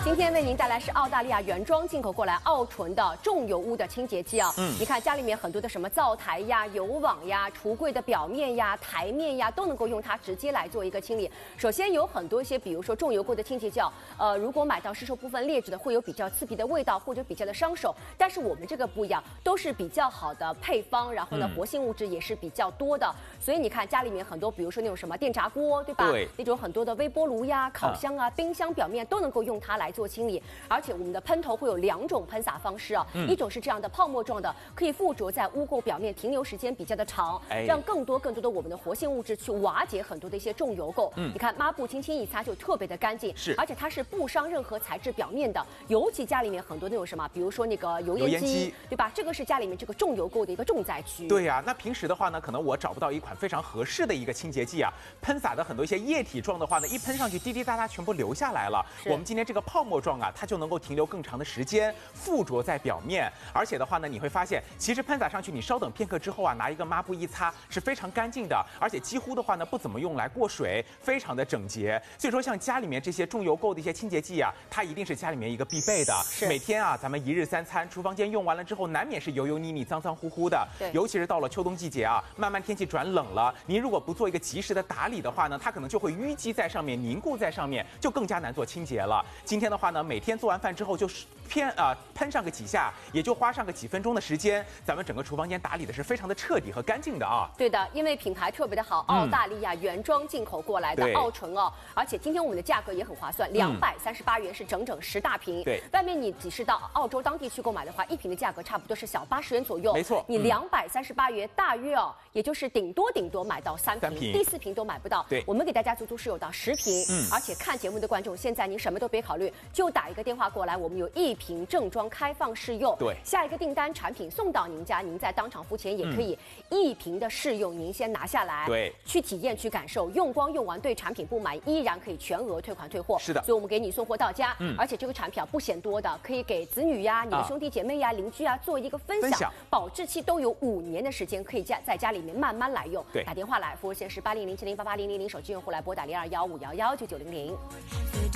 今天为您带来是澳大利亚原装进口过来澳纯的重油污的清洁剂啊。你看家里面很多的什么灶台呀、油网呀、橱柜的表面呀、台面呀，都能够用它直接来做一个清理。首先有很多一些，比如说重油过的清洁剂如果买到吸收部分劣质的，会有比较刺鼻的味道或者比较的伤手。但是我们这个不一样，都是比较好的配方，然后呢，活性物质也是比较多的。所以你看家里面很多，比如说那种什么电炸锅，对吧？对，那种很多的微波炉呀、烤箱啊、冰箱表面都能够用它来做清理。而且我们的喷头会有2种喷洒方式啊，一种是这样的泡沫状的，可以附着在污垢表面，停留时间比较的长，让更多的我们的活性物质去瓦解很多的一些重油垢。你看抹布轻轻一擦就特别的干净，而且它是不伤任何材质表面的。尤其家里面很多那种什么，比如说那个油烟机，对吧？这个是家里面这个重油垢的一个重灾区。 对呀，那平时的话呢，可能我找不到一款非常合适的一个清洁剂啊，喷洒的很多一些液体状的话呢，一喷上去滴滴答答全部流下来了。我们今天这个泡沫状啊，它就能够停留更长的时间，附着在表面。而且的话呢，你会发现，其实喷洒上去，你稍等片刻之后啊，拿一个抹布一擦是非常干净的，而且几乎的话呢，不怎么用来过水，非常的整洁。所以说，像家里面这些重油垢的一些清洁剂啊，它一定是家里面一个必备的。每天啊，咱们1日3餐，厨房间用完了之后，难免是油油腻腻、脏脏乎乎的。尤其是到了秋冬季节啊，慢慢天气转冷了，您如果不做一个及时的打理的话呢，它可能就会淤积在上面，凝固在上面，就更加难做清洁了。今天的话呢，每天做完饭之后就是喷上个几下，也就花上个几分钟的时间，咱们整个厨房间打理的是非常的彻底和干净的啊。 对的，因为品牌特别的好，澳大利亚原装进口过来的澳纯哦，而且今天我们的价格也很划算，238元是整整10大瓶。 对， 外面你只是到澳洲当地去购买的话，一瓶的价格差不多是小80元左右。 没错， 你238元大约也就是顶多买到3瓶，第4瓶都买不到。 对， 我们给大家足足是有到10瓶。而且看节目的观众，现在您什么都别考虑，就打一个电话过来，我们有1瓶正装开放试用。 对， 下一个订单产品送到您家，您在当场付钱也可以1瓶的试用，您先拿下来， 对， 去体验去感受，用光用完对产品不满依然可以全额退款退货。 是的， 所以我们给你送货到家。而且这个产品不嫌多的，可以给子女呀、你的兄弟姐妹呀、邻居啊做一个分享，保质期都有5年的时间，可以在家里面慢慢来用。 对， 打电话来，服务线是8007088000，手机用户来拨打0215119900。